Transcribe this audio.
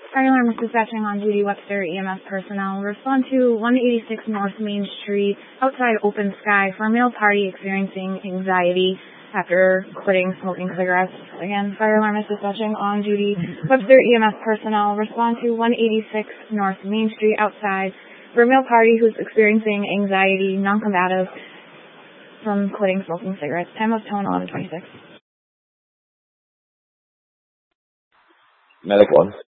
Fire alarm is dispatching on duty. Webster EMS personnel. Respond to 186 North Main Street, outside Open Sky, for a male party experiencing anxiety after quitting smoking cigarettes. Again, fire alarm is dispatching on duty. Webster EMS personnel. Respond to 186 North Main Street, outside, for a male party who's experiencing anxiety, non-combative, from quitting smoking cigarettes. Time of tone 11:26. Medic 1.